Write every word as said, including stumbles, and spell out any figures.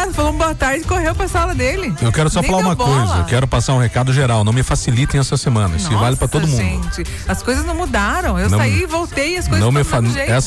nada, falou um boa tarde e correu pra sala dele. Eu quero só Nem falar deu uma bola. coisa, eu quero passar um recado geral, não me facilitem essa semana, isso Nossa, vale pra todo mundo. gente, as coisas não mudaram, eu Não- saí, voltei, as coisas Não estão me do fa... mesmo jeito. essa